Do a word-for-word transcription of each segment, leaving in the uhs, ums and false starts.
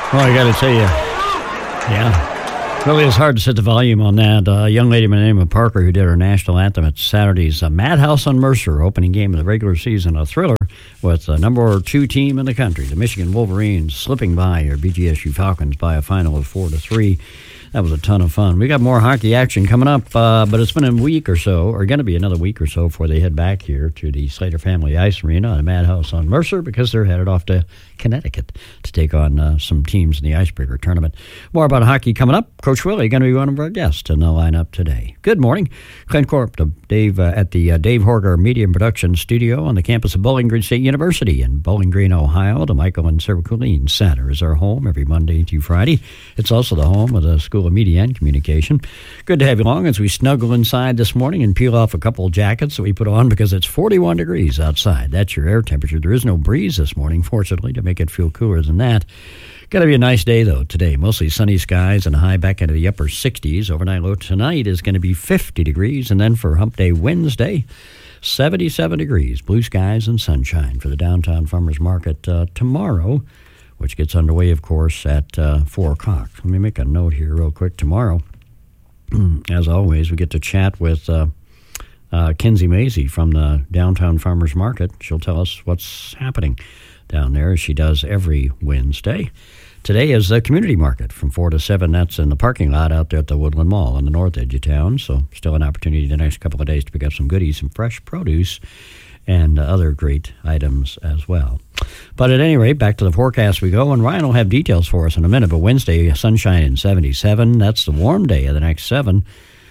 Well, I got to tell you, yeah, really is hard to set the volume on that. A uh, young lady by the name of Parker who did her national anthem at Saturday's uh, Madhouse on Mercer opening game of the regular season, a thriller with the number two team in the country, the Michigan Wolverines, slipping by your B G S U Falcons by a final of four to three. That was a ton of fun. We got more hockey action coming up, uh, but it's been a week or so, or going to be another week or so before they head back here to the Slater Family Ice Arena at a Madhouse on Mercer because they're headed off to Connecticut to take on uh, some teams in the Icebreaker tournament. More about hockey coming up. Coach Willie going to be one of our guests in the lineup today. Good morning. Clint Corp, to Dave uh, at the uh, Dave Horger Media and Production Studio on the campus of Bowling Green State University in Bowling Green, Ohio. The Michael and Sarah Colleen Center is our home every Monday through Friday. It's also the home of the School of Media and Communication. Good to have you along as we snuggle inside this morning and peel off a couple of jackets that we put on because it's forty-one degrees outside. That's your air temperature. There is no breeze this morning, fortunately, to make it feel cooler than that. Going to be a nice day, though, today. Mostly sunny skies and a high back into the upper sixties. Overnight low tonight is going to be fifty degrees. And then for Hump Day Wednesday, seventy-seven degrees. Blue skies and sunshine for the downtown farmers market uh, tomorrow, which gets underway, of course, at uh, four o'clock. Let me make a note here real quick. Tomorrow, as always, we get to chat with uh, uh, Kinsey Mazie from the downtown farmers market. She'll tell us what's happening down there, as she does every Wednesday. Today is the community market from four to seven. That's in the parking lot out there at the Woodland Mall on the north edge of town. So still an opportunity the next couple of days to pick up some goodies, some fresh produce, and uh, other great items as well. But at any rate, back to the forecast we go, and Ryan will have details for us in a minute. But Wednesday, sunshine and seventy-seven. That's the warm day of the next seven.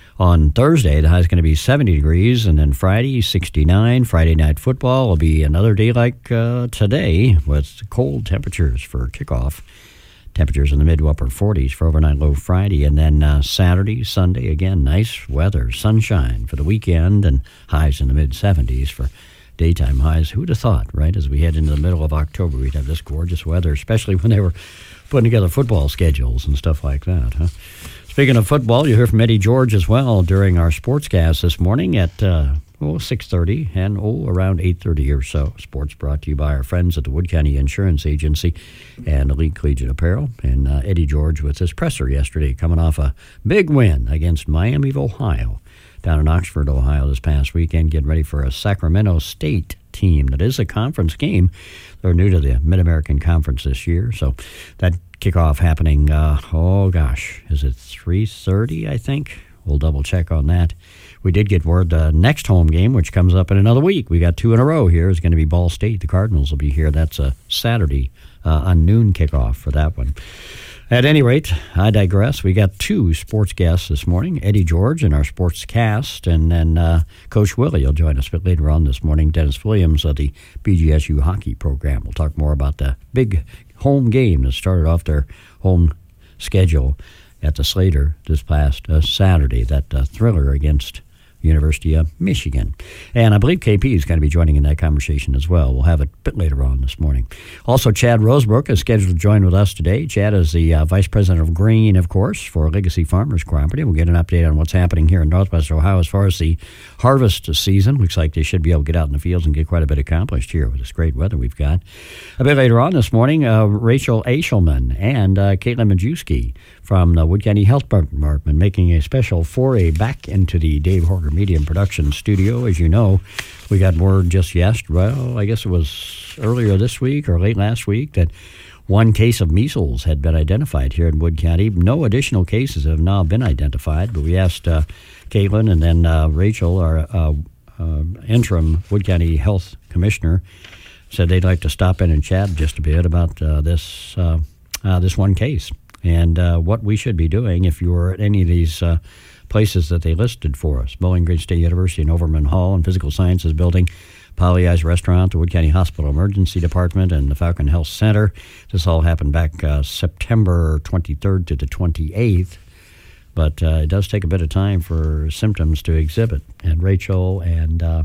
On Thursday, the high is going to be seventy degrees, and then Friday, sixty-nine. Friday night football will be another day like uh, today with cold temperatures for kickoff. Temperatures in the mid to upper forties for overnight low Friday. And then uh, Saturday, Sunday, again, nice weather, sunshine for the weekend, and highs in the mid seventies for daytime highs. Who'd have thought, right, as we head into the middle of October, we'd have this gorgeous weather, especially when they were putting together football schedules and stuff like that, huh? Speaking of football, you'll hear from Eddie George as well during our sportscast this morning at uh, oh, six thirty and oh, around eight thirty or so. Sports brought to you by our friends at the Wood County Insurance Agency and Elite Collegiate Apparel. And uh, Eddie George with his presser yesterday, coming off a big win against Miami of Ohio down in Oxford, Ohio this past weekend, getting ready for a Sacramento State team that is a conference game. They're new to the Mid-American Conference this year, so that kickoff happening, uh, oh gosh, is it three thirty, I think? We'll double check on that. We did get word the next home game, which comes up in another week. We got two in a row here, is going to be Ball State. The Cardinals will be here. That's a Saturday uh, on noon kickoff for that one. At any rate, I digress. We got two sports guests this morning, Eddie George in our sports cast, and then uh, Coach Willie will join us a bit later on this morning. Dennis Williams of the B G S U hockey program. We'll talk more about the big home game that started off their home schedule at the Slater this past uh, Saturday, that uh, thriller against University of Michigan. And I believe K P is going to be joining in that conversation as well. We'll have it a bit later on this morning. Also, Chad Rosebrook is scheduled to join with us today. Chad is the uh, Vice President of Grain, of course, for Legacy Farmers Cooperative. We'll get an update on what's happening here in Northwest Ohio as far as the harvest season. Looks like they should be able to get out in the fields and get quite a bit accomplished here with this great weather we've got. A bit later on this morning, uh, Rachel Ashelman and uh, Caitlin Majewski from the Wood County Health Department making a special foray back into the Dave Horger Media and Production Studio. As you know, we got word just yesterday, well, I guess it was earlier this week or late last week, that one case of measles had been identified here in Wood County. No additional cases have now been identified, but we asked uh, Caitlin and then uh, Rachel, our uh, uh, interim Wood County Health Commissioner, said they'd like to stop in and chat just a bit about uh, this uh, uh, this one case and uh, what we should be doing if you were at any of these uh, places that they listed for us. Bowling Green State University and Overman Hall and Physical Sciences Building, Pollyeyes Restaurant, the Wood County Hospital Emergency Department, and the Falcon Health Center. This all happened back uh, September twenty-third to the twenty-eighth. But uh, it does take a bit of time for symptoms to exhibit. And Rachel and uh,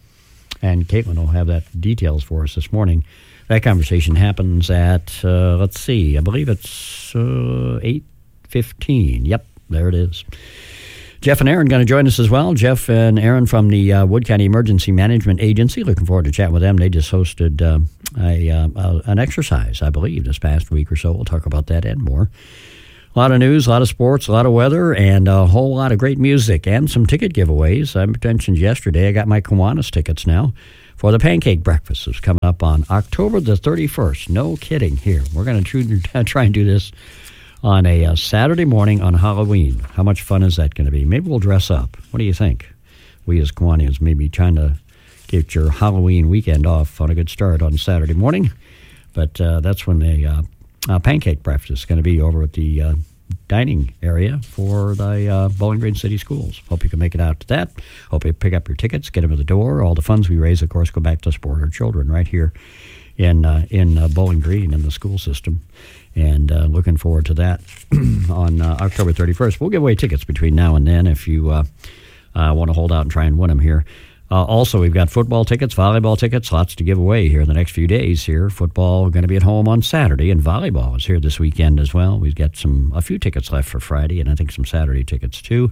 and Caitlin will have that details for us this morning. That conversation happens at, uh, let's see, I believe it's uh, eight fifteen. Yep, there it is. Jeff and Aaron going to join us as well. Jeff and Aaron from the uh, Wood County Emergency Management Agency. Looking forward to chatting with them. They just hosted uh, a, uh, an exercise, I believe, this past week or so. We'll talk about that and more. A lot of news, a lot of sports, a lot of weather, and a whole lot of great music and some ticket giveaways. I mentioned yesterday I got my Kiwanis tickets now for the Pancake Breakfast. It's coming up on October the thirty-first. No kidding here. We're going to try and do this on a uh, Saturday morning on Halloween. How much fun is that going to be? Maybe we'll dress up. What do you think? We as Kiwanians may be trying to get your Halloween weekend off on a good start on Saturday morning. But uh, that's when the uh, uh, Pancake Breakfast is going to be over at the uh, dining area for the uh, Bowling Green City Schools. Hope you can make it out to that. Hope you pick up your tickets, get them at the door. All the funds we raise, of course, go back to support our children right here in uh, in uh, Bowling Green in the school system. And uh, looking forward to that on uh, October thirty-first. We'll give away tickets between now and then if you uh, uh, want to hold out and try and win them here. Uh, also, we've got football tickets, volleyball tickets, lots to give away here in the next few days here. Football going to be at home on Saturday, and volleyball is here this weekend as well. We've got some a few tickets left for Friday, and I think some Saturday tickets too.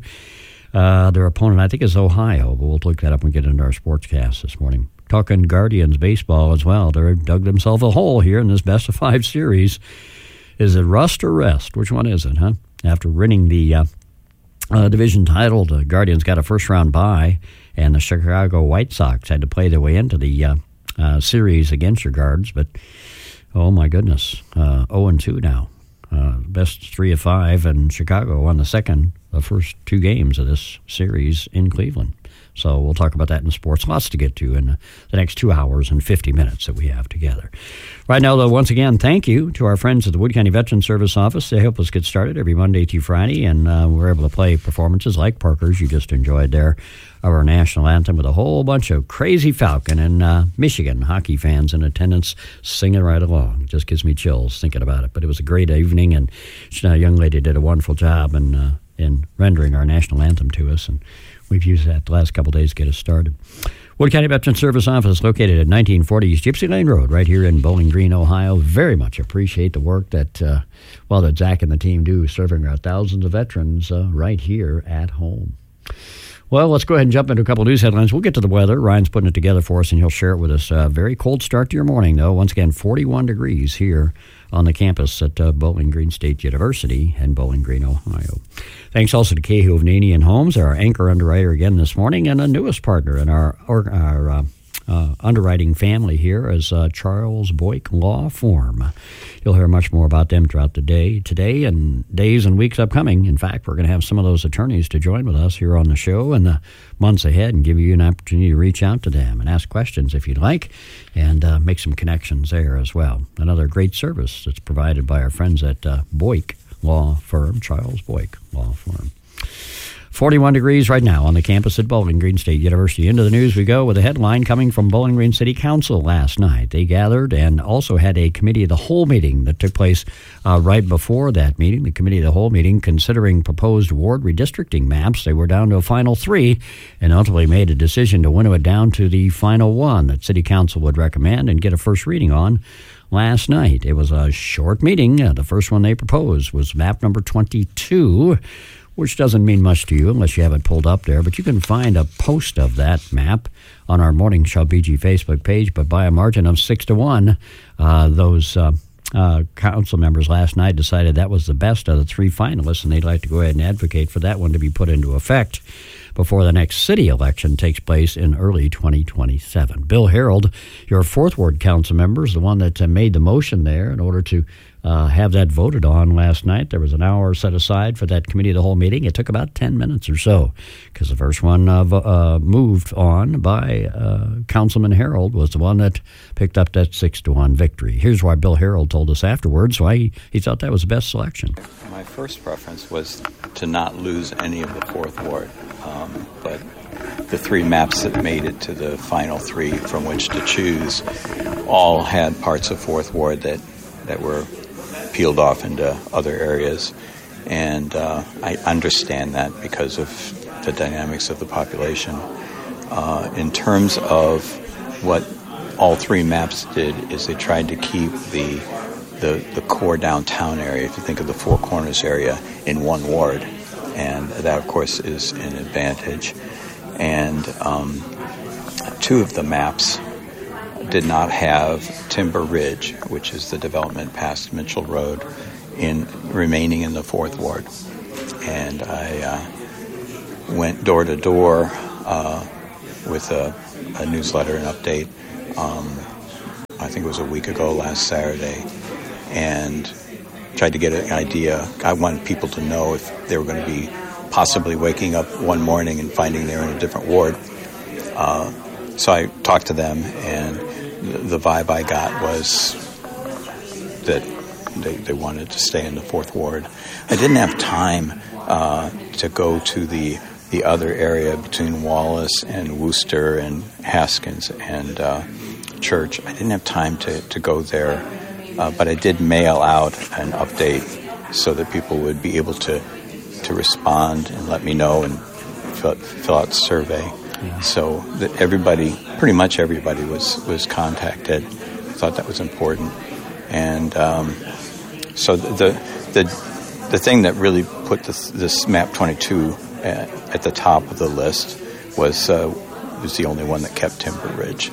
Uh, their opponent, I think, is Ohio, but we'll look that up when we get into our sportscast this morning. Talking Guardians baseball as well. They've dug themselves a hole here in this best of five series. Is it rust or rest? Which one is it, huh? After winning the uh, uh, division title, the Guardians got a first-round bye, and the Chicago White Sox had to play their way into the uh, uh, series against your Guards. But, oh, my goodness, uh, oh and two now. Uh, best three of five, and Chicago won the second, the first two games of this series in Cleveland. So we'll talk about that in sports. Lots to get to in the next two hours and fifty minutes that we have together. Right now, though, once again, thank you to our friends at the Wood County Veteran Service Office. They help us get started every Monday through Friday, and uh, we're able to play performances like Parker's you just enjoyed there of our national anthem with a whole bunch of crazy Falcon and uh, Michigan hockey fans in attendance singing right along. It just gives me chills thinking about it. But it was a great evening, and a young lady did a wonderful job in, uh, in rendering our national anthem to us, and we've used that the last couple of days to get us started. Wood County Veteran Service Office located at nineteen forty East Gypsy Lane Road right here in Bowling Green, Ohio. Very much appreciate the work that, uh, well, that Zach and the team do serving our thousands of veterans uh, right here at home. Well, let's go ahead and jump into a couple of news headlines. We'll get to the weather. Ryan's putting it together for us, and he'll share it with us. Uh, very cold start to your morning, though. Once again, forty-one degrees here on the campus at uh, Bowling Green State University in Bowling Green, Ohio. Thanks also to Cahill of Nanian Homes, our anchor underwriter again this morning, and a newest partner in our, our, our uh, uh, underwriting family here is uh, Charles Boyk Law Firm. You'll hear much more about them throughout the day today and days and weeks upcoming. In fact, we're going to have some of those attorneys to join with us here on the show in the months ahead and give you an opportunity to reach out to them and ask questions if you'd like, and uh, make some connections there as well. Another great service that's provided by our friends at uh, Boyk Law Firm, Charles Boyk Law Firm. forty-one degrees right now on the campus at Bowling Green State University. Into the news we go with a headline coming from Bowling Green City Council last night. They gathered and also had a committee of the whole meeting that took place uh, right before that meeting. The committee of the whole meeting considering proposed ward redistricting maps. They were down to a final three and ultimately made a decision to winnow it down to the final one that City Council would recommend and get a first reading on last night. It was a short meeting. Uh, the first one they proposed was map number twenty-two, which doesn't mean much to you unless you have it pulled up there. But you can find a post of that map on our Morning Show B G Facebook page. But by a margin of six to one, uh, those uh, uh, council members last night decided that was the best of the three finalists, and they'd like to go ahead and advocate for that one to be put into effect before the next city election takes place in early twenty twenty-seven. Bill Harold, your fourth ward council member, is the one that uh, made the motion there in order to uh, have that voted on last night. There was an hour set aside for that committee of the whole meeting. It took about ten minutes or so because the first one uh, uh, moved on by uh, Councilman Harold was the one that picked up that six to one victory. Here's why Bill Harold told us afterwards why he, he thought that was the best selection. My first preference was to not lose any of the fourth ward. Um, but the three maps that made it to the final three from which to choose all had parts of Fourth Ward that, that were peeled off into other areas. And uh, I understand that because of the dynamics of the population. Uh, in terms of what all three maps did is they tried to keep the, the, the core downtown area, if you think of the Four Corners area, in one ward. and that, of course, is an advantage. And um, two of the maps did not have Timber Ridge, which is the development past Mitchell Road, in remaining in the fourth ward. And I uh, went door to door uh, with a, a newsletter and update. Um, I think it was a week ago, last Saturday, and tried to get an idea. I wanted people to know if they were going to be possibly waking up one morning and finding they're in a different ward. Uh, so I talked to them, and the, the vibe I got was that they, they wanted to stay in the fourth ward. I didn't have time uh, to go to the the other area between Wallace and Worcester and Haskins and uh, Church. I didn't have time to, to go there, uh, but I did mail out an update so that people would be able to to respond and let me know and fill, fill out the survey. Yeah. So that everybody, pretty much everybody, was, was contacted. I thought that was important. And um, so the the the thing that really put this, this map twenty-two at, at the top of the list was uh, was the only one that kept Timber Ridge.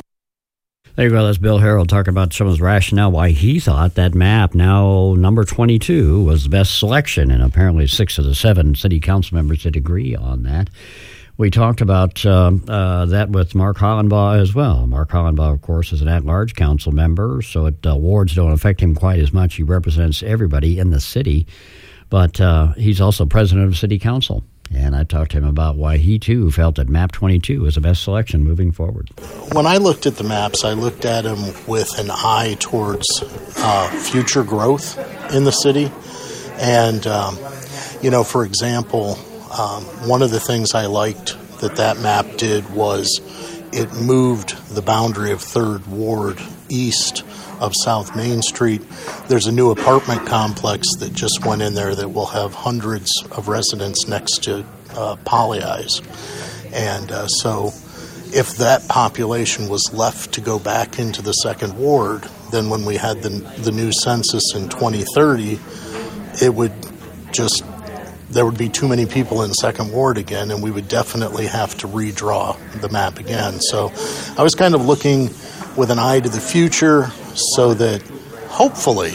There you go. That's Bill Harold talking about some of his rationale why he thought that map, now number twenty-two, was the best selection, and apparently six of the seven city council members did agree on that. We talked about uh, uh, that with Mark Hollenbaugh as well. Mark Hollenbaugh, of course, is an at-large council member, so it, uh, wards don't affect him quite as much. He represents everybody in the city, but uh, he's also president of city council. And I talked to him about why he, too, felt that map twenty-two was the best selection moving forward. When I looked at the maps, I looked at them with an eye towards uh, future growth in the city. And, um, you know, for example, um, one of the things I liked that that map did was it moved the boundary of third Ward east of South Main Street. There's a new apartment complex that just went in there that will have hundreds of residents next to uh, Poly-Eyes. And uh, so if that population was left to go back into the second ward, then when we had the, the new census in twenty thirty, it would just, there would be too many people in second ward again, and we would definitely have to redraw the map again. So I was kind of looking with an eye to the future so that hopefully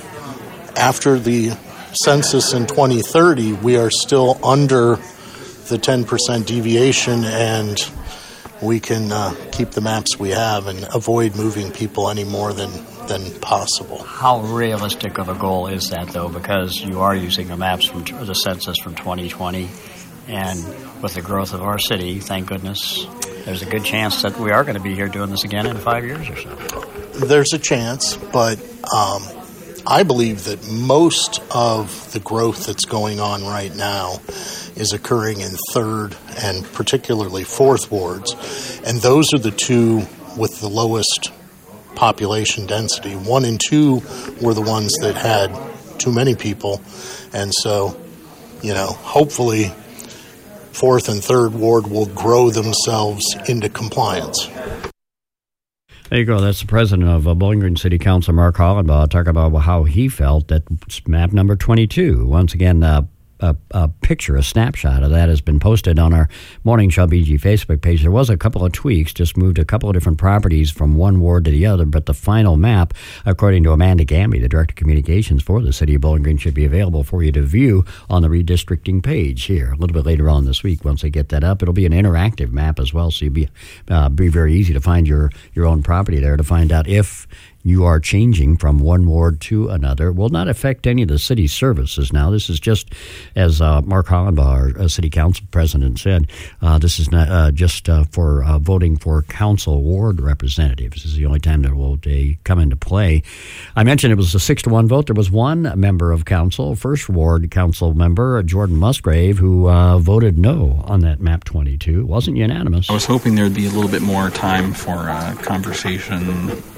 after the census in twenty thirty, we are still under the ten percent deviation and we can uh, keep the maps we have and avoid moving people any more than, than possible. How realistic of a goal is that, though, because you are using the maps from the census from twenty twenty, and with the growth of our city, thank goodness, there's a good chance that we are going to be here doing this again in five years or so. There's a chance, but um, I believe that most of the growth that's going on right now is occurring in third and particularly fourth wards, and those are the two with the lowest population density. One and two were the ones that had too many people, and so, you know, hopefully fourth and third ward will grow themselves into compliance. There you go. That's the president of uh, Bowling Green City Council, Mark Hollenbaugh, talking about how he felt that map number twenty-two, once again, uh, a, a picture, a snapshot of that has been posted on our Morning Show B G Facebook page. There was a couple of tweaks, just moved a couple of different properties from one ward to the other, but the final map, according to Amanda Gamby, the Director of Communications for the City of Bowling Green, should be available for you to view on the redistricting page here a little bit later on this week. Once they get that up, it'll be an interactive map as well, so you'll be, uh, be very easy to find your, your own property there to find out if you are changing from one ward to another. It will not affect any of the city services now. This is just, as uh, Mark Hollenbaugh, our uh, city council president, said, uh, this is not uh, just uh, for uh, voting for council ward representatives. This is the only time that will they come into play. I mentioned it was a six to one vote. There was one member of council, first ward council member, Jordan Musgrave, who uh, voted no on that map twenty-two. It wasn't unanimous. I was hoping there would be a little bit more time for uh, conversation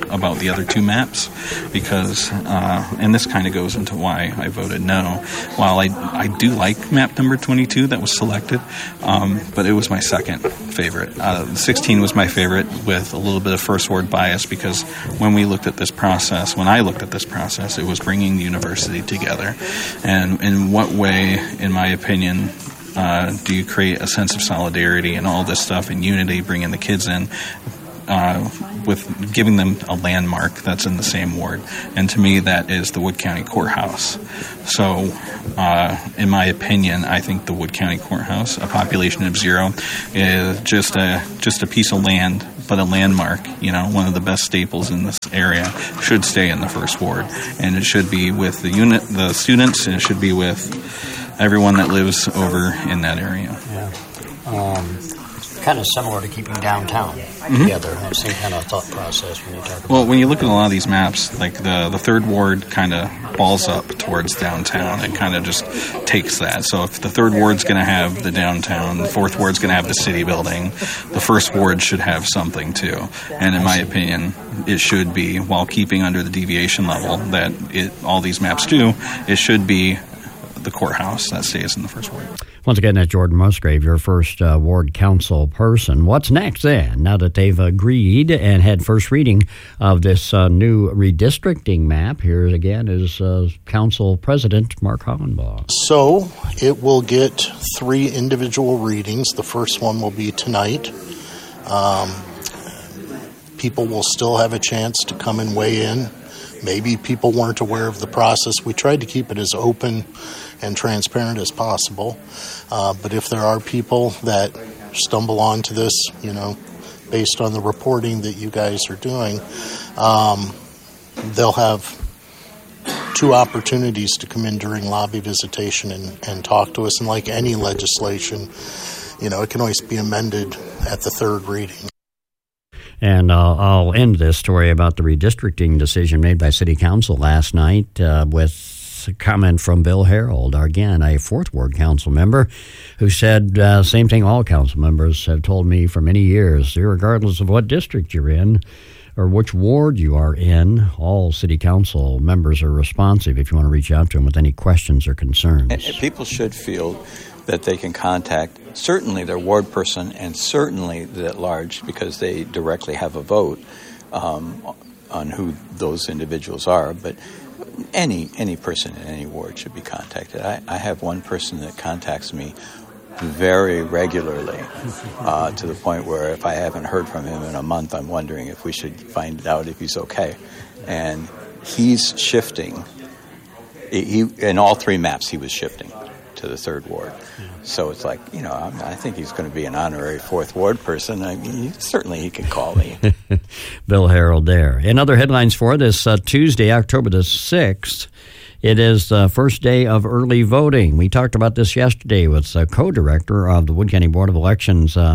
about the other two maps because, uh, and this kind of goes into why I voted no. While I I do like map number twenty-two that was selected, um, but it was my second favorite. Uh, sixteen was my favorite with a little bit of first ward bias because when we looked at this process, when I looked at this process, it was bringing the university together. And in what way, in my opinion, uh, do you create a sense of solidarity and all this stuff and unity, bringing the kids in, uh, with giving them a landmark that's in the same ward? And to me, that is the Wood County Courthouse. So, uh, in my opinion, I think the Wood County Courthouse, a population of zero, is just a just a piece of land, but a landmark, you know, one of the best staples in this area, should stay in the first ward. And it should be with the unit, the students, and it should be with everyone that lives over in that area. Yeah. Um, kind of similar to keeping downtown mm-hmm. together. And same kind of thought process when you talk about Well, when you look at a lot of these maps, like the, the third ward kind of balls up towards downtown and kind of just takes that. So if the third ward's going to have the downtown, the fourth ward's going to have the city building, the first ward should have something too. And in my opinion, it should be, while keeping under the deviation level that it all these maps do, it should be the courthouse that stays in the first ward. Once again, that's Jordan Musgrave, your first uh, ward council person. What's next then, now that they've agreed and had first reading of this uh, new redistricting map? Here again is uh, council president Mark Hollenbaugh. So it will get three individual readings. The first one will be tonight. Um, people will still have a chance to come and weigh in. Maybe people weren't aware of the process. We tried to keep it as open and transparent as possible. Uh, but if there are people that stumble onto this, you know, based on the reporting that you guys are doing, um, they'll have two opportunities to come in during lobby visitation and, and talk to us. And like any legislation, you know, it can always be amended at the third reading. And uh, I'll end this story about the redistricting decision made by City Council last night uh, with a comment from Bill Harold, again, a Fourth Ward Council member, who said uh, same thing all council members have told me for many years, regardless of what district you're in or which ward you are in, all City Council members are responsive if you want to reach out to them with any questions or concerns. And people should feel that they can contact certainly their ward person and certainly the at large, because they directly have a vote um, on who those individuals are. But any any person in any ward should be contacted. I, I have one person that contacts me very regularly uh, to the point where if I haven't heard from him in a month, I'm wondering if we should find out if he's okay. And he's shifting. He, in all three maps, he was shifting to the third ward. So it's like, you know, I think he's going to be an honorary fourth ward person. I mean, certainly he can call me. Bill Harold there. In other headlines for this uh, Tuesday, October the sixth, it is the first day of early voting. We talked about this yesterday with the co-director of the Wood County Board of Elections, uh,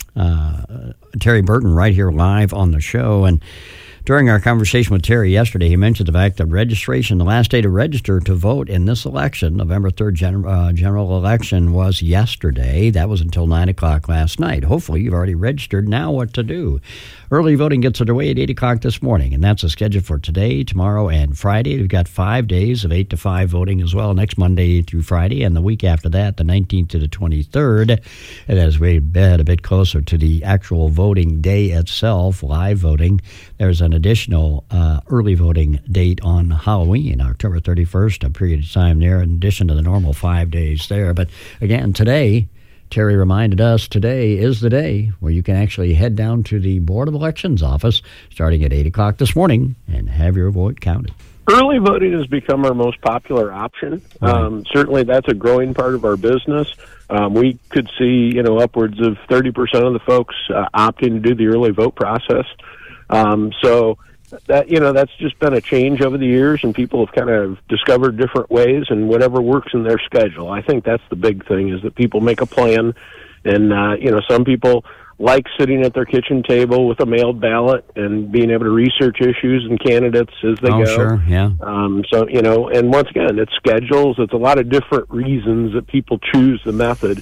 uh, Terry Burton, right here live on the show. And during our conversation with Terry yesterday, he mentioned the fact that registration, the last day to register to vote in this election, November third gen- uh, general election, was yesterday. That was until nine o'clock last night. Hopefully, you've already registered. Now what to do? Early voting gets underway at eight o'clock this morning, and that's a schedule for today, tomorrow, and Friday. We've got five days of eight to five voting as well, next Monday through Friday, and the week after that, the nineteenth to the twenty-third. And as we head a bit closer to the actual voting day itself, live voting, there's an additional uh, early voting date on Halloween, October thirty-first, a period of time there in addition to the normal five days there. But again, today, Terry reminded us, today is the day where you can actually head down to the Board of Elections office starting at eight o'clock this morning and have your vote counted. Early voting has become our most popular option. Right. Um, certainly that's a growing part of our business. Um, we could see, you know, upwards of thirty percent of the folks uh, opting to do the early vote process. Um, so that, you know, that's just been a change over the years, and people have kind of discovered different ways and whatever works in their schedule. I think that's the big thing, is that people make a plan, and, uh, you know, some people like sitting at their kitchen table with a mailed ballot and being able to research issues and candidates as they oh, go. Sure, yeah. Um, so, you know, and once again, it's schedules. It's a lot of different reasons that people choose the method.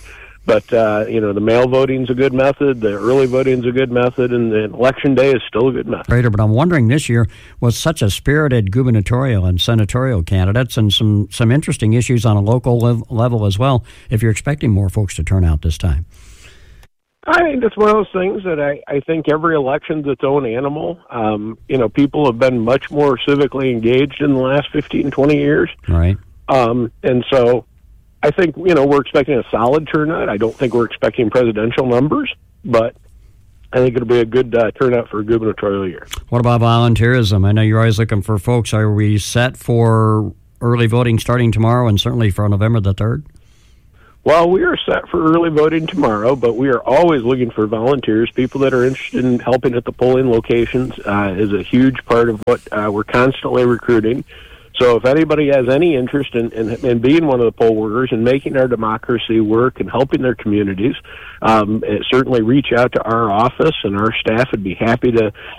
But, uh, you know, the mail voting's a good method, the early voting's a good method, and the election day is still a good method. Greater, but I'm wondering this year, with such a spirited gubernatorial and senatorial candidates and some, some interesting issues on a local lev- level as well, if you're expecting more folks to turn out this time. I think it's one of those things that I, I think every election's its own animal. Um, you know, people have been much more civically engaged in the last fifteen, twenty years. Right. Um, and so I think, you know, we're expecting a solid turnout. I don't think we're expecting presidential numbers, but I think it'll be a good uh, turnout for a gubernatorial year. What about volunteerism? I know you're always looking for folks. Are we set for early voting starting tomorrow and certainly for November the third? Well, we are set for early voting tomorrow, but we are always looking for volunteers. People that are interested in helping at the polling locations uh, is a huge part of what uh, we're constantly recruiting. So if anybody has any interest in, in, in being one of the poll workers and making our democracy work and helping their communities, um, certainly reach out to our office, and our staff would be happy to